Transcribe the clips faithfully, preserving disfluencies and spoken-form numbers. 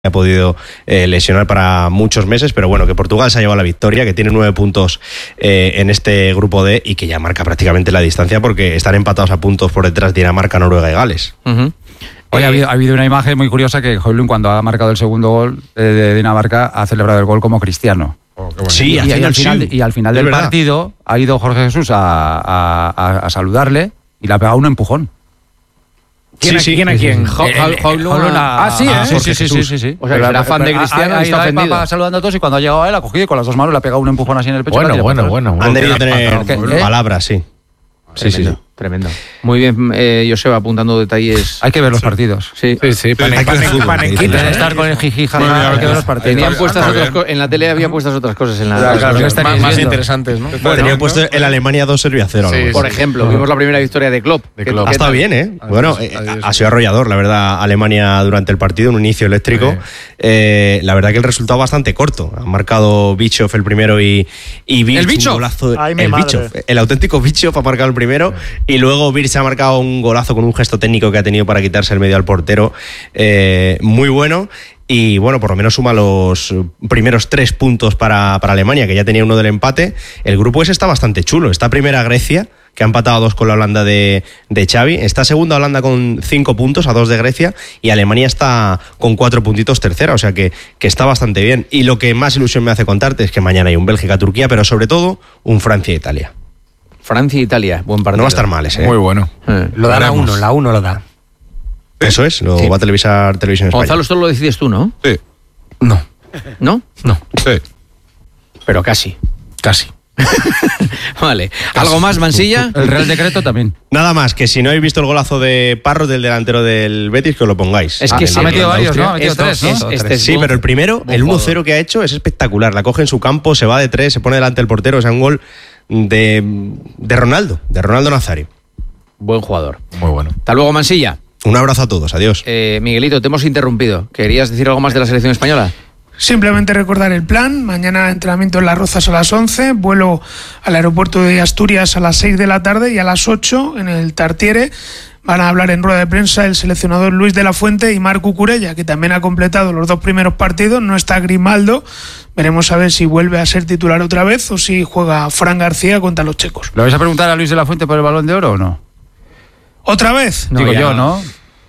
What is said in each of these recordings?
ha podido eh, lesionar para muchos meses, pero bueno, que Portugal se ha llevado la victoria, que tiene nueve puntos eh, en este grupo D y que ya marca prácticamente la distancia porque están empatados a puntos por detrás Dinamarca, Noruega y Gales. Uh-huh. Hoy ha habido, ha habido una imagen muy curiosa que Højlund, cuando ha marcado el segundo gol eh, de Dinamarca, ha celebrado el gol como cristiano. Oh, sí, y, y, al final, y al final del verdad. partido ha ido Jorge Jesús a, a, a, a saludarle y le ha pegado un empujón. ¿Quién, sí, sí, ¿quién a quién? Sí, sí. Højlund a... Ah, sí, ah, sí, sí, sí, sí, sí, sí. O sea, que era fan de Cristiano y está ofendido. Va saludando a todos y cuando ha llegado a él ha cogido y con las dos manos le ha pegado un empujón así en el pecho. Bueno, bueno, bueno, bueno. Han debido tener ¿Eh? palabras, sí. Sí, sí, sí. Tremendo. Muy bien, eh, Joseba, apuntando detalles. Hay que ver los partidos. Sí, Sí, sí, pane- Hay que pane- fútbol, panequita, Deben ¿eh? estar con el jiji, Muy bien, jaja, hay que ver los partidos. Tenían puestas está otras bien. co- en la tele había puestas otras cosas en la. Claro, claro, Más- estaréis más viendo. interesantes, ¿no? Tenía puesto el Alemania dos Serbia cero. Sí, algo así. Por ejemplo, vimos la primera victoria de Klopp. De ¿Qué- Klopp. qué Ha estado tal? bien, ¿eh? Adiós, Bueno, eh, adiós. ha sido arrollador, la verdad, Alemania durante el partido, un inicio eléctrico. Sí. Eh, la verdad que el resultado bastante corto. Han marcado Bischoff el primero y, y Virch ¿El Bischoff? un golazo. Ay, mi el madre. Bischoff, el auténtico Bischoff ha marcado el primero y luego Virch ha marcado un golazo con un gesto técnico que ha tenido para quitarse el medio al portero. Eh, muy bueno. Y bueno, por lo menos suma los primeros tres puntos para, para Alemania, que ya tenía uno del empate. El grupo ese está bastante chulo. Está primera Grecia, que ha empatado a dos con la Holanda de, de Xavi. Está segunda Holanda con cinco puntos, a dos de Grecia. Y Alemania está con cuatro puntitos tercera, o sea que, que está bastante bien. Y lo que más ilusión me hace contarte es que mañana hay un Bélgica-Turquía, pero sobre todo un Francia-Italia. Francia e Italia, buen partido. No va a estar mal ese. ¿eh? Muy bueno. Eh. Lo da la Veremos. uno, la uno lo da. Eso es, lo Sí. va a televisar Televisión Española. Gonzalo, esto lo decides tú, ¿no? Sí, No, ¿No? no. sí, Pero casi. casi. Vale. ¿Algo más, Mansilla? El Real Decreto también. Nada más, que si no habéis visto el golazo de Parros del delantero del Betis, que os lo pongáis. Es que Ah, sí, ha metido en varios, ¿no? Ha Austria. metido Esto tres, ¿no? es- este es Sí, buen- pero el primero, buen el uno jugador. cero que ha hecho es espectacular. La coge en su campo, se va de tres, se pone delante del portero. O sea, un gol de, de Ronaldo, de Ronaldo Nazario. Buen jugador. Muy bueno. Hasta luego, Mansilla. Un abrazo a todos, adiós. Eh, Miguelito, te hemos interrumpido. ¿Querías decir algo más de la selección española? Simplemente recordar el plan. Mañana entrenamiento en Las Rozas a las once, vuelo al aeropuerto de Asturias a las seis de la tarde y a las ocho en el Tartiere van a hablar en rueda de prensa el seleccionador Luis de la Fuente y Marc Cucurella, que también ha completado los dos primeros partidos. No está Grimaldo. Veremos a ver si vuelve a ser titular otra vez o si juega Fran García contra los checos. ¿Le vais a preguntar a Luis de la Fuente por el Balón de Oro o no? ¿Otra vez? No, Digo ya yo, no. ¿no?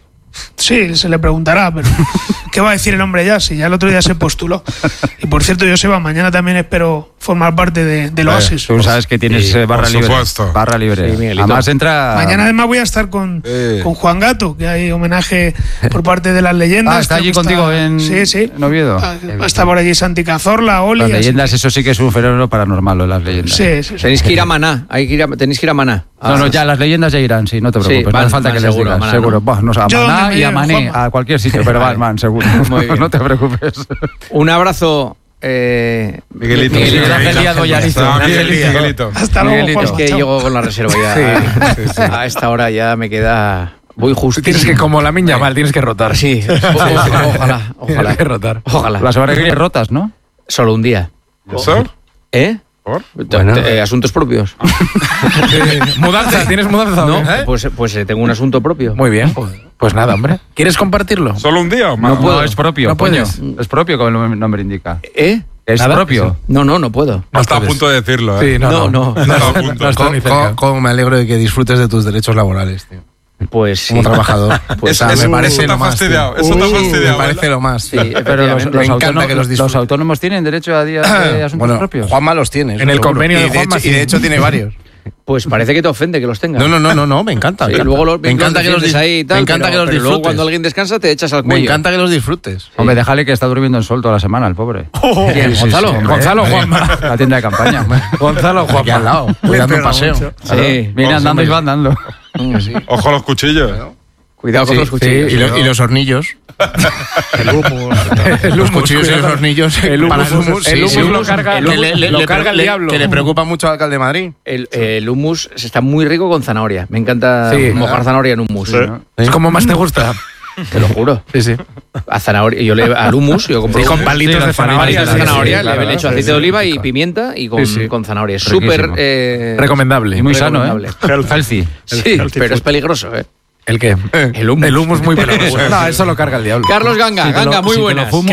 Sí, se le preguntará, pero ¿qué va a decir el hombre ya? Si ya el otro día se postuló. Y por cierto, Joseba, mañana también espero formar parte de, del Vale. Oasis. Tú sabes que tienes Sí, eh, barra por libre. supuesto. Barra libre. Sí, Miguelito. Además entra... Mañana además voy a estar con, Eh. con Juan Gato, que hay homenaje por parte de las leyendas. Ah, ¿está Creo allí que está- contigo en- sí, sí. en Oviedo? Ah, Está por allí Santi Cazorla, Oli. Las así leyendas, que- eso sí que es un fenómeno paranormal, lo de las leyendas. Sí, sí, sí. Tenéis que ir a Maná. Hay que ir a, tenéis que ir a Maná. No, no, ya las leyendas ya irán, sí, no te Sí, preocupes. no van- hace falta van que les seguro, digas, Maná, seguro. ¿no? Bah, no, o sea, a Yo donde Maná me y a lleven, Mané, Juanma. a cualquier sitio, pero van, man, seguro. Muy bien. No te preocupes. Un abrazo. Eh, Miguelito. Miguelito. Miguel Ángel Díaz Goyarizo. Ah, Miguelito. Miguelito. Hasta luego, Miguelito. Es Juanma, que chao. llego con la reserva ya. Sí, sí, sí. A esta hora ya me queda. Voy justo. Tienes que, como la miña mal, tienes que rotar. Sí, o- ojalá, ojalá. Tienes Ojalá. que rotar. Ojalá. Las orejas rotas, ¿no? Solo un día. ¿Eso? ¿Eh? ¿Por? Te- te- eh, asuntos propios. Eh, mudanza, ¿tienes mudanza? No, ¿Eh? pues, pues eh, tengo un asunto propio. Muy bien. Pues nada, hombre. ¿Quieres compartirlo? ¿Solo un día o más? No puedo, es propio. No coño. puedes. Es propio, como el nombre indica. ¿Eh? Es Nada. propio. No, no, no puedo. No está a puedes. punto de decirlo, ¿eh? Sí, no, No, no. no. No está a punto. No está ni cerca. Cómo me alegro de que disfrutes de tus derechos laborales, tío. Pues sí. Como trabajador. Pues O sea, Eso- me parece eso está lo más, fastidiado, tío. eso está Uh, fastidiado, Me parece ¿verdad? lo más. Sí, Pero los, efectivamente. los Me encanta autónomos, que los disfrutes. los autónomos tienen derecho a días de asuntos Bueno, propios. Juanma los tiene. eso En el seguro. convenio y de de Juanma, hecho, y sí. de hecho tiene varios. Pues parece que te ofende que los tengas. No, no, no, no, no, me encanta. Sí, me encanta. luego los, me encanta que los defiendes dis- ahí y tal, me encanta pero, que los pero luego disfrutes. cuando alguien descansa te echas al Me cuello. encanta que los disfrutes. Hombre, déjale que está durmiendo en sol toda la semana, el pobre. ¿Quién? ¿Gonzalo? hombre. Gonzalo Juanma. La tienda de campaña. Gonzalo Aquí Juanma. al lado, voy dando un paseo. Sí. Viene andando y va andando. Ojo a los cuchillos. Cuidado con Sí, los cuchillos. sí, y, lo- y los hornillos. Los cuchillos y los hornillos. El para humus, hummus, el sí, humus sí. lo carga- Que le- le- lo le- carga el le- diablo. Que le preocupa mucho al alcalde de Madrid. El, el hummus está muy rico con zanahoria. Me encanta Sí. mojar zanahoria en hummus. Es como más te gusta. Te lo juro. Sí, sí. A zanahoria, yo le al hummus, yo compro Sí, con hummus, palitos Sí, de las zanahoria. palitos de sí, zanahoria, sí, le claro, he hecho sí, aceite sí, de oliva y rico. pimienta y con, Sí, sí. con zanahoria. Es Riquísimo. súper eh, Recomendable. Y muy sano, ¿eh? recomendable. Healthy. Sí, pero es peligroso, ¿eh? ¿El qué? El humus. El humo es muy peligroso. No, eso lo carga el diablo. Carlos Ganga, Si te lo- Ganga, muy si te lo buenas. fumo,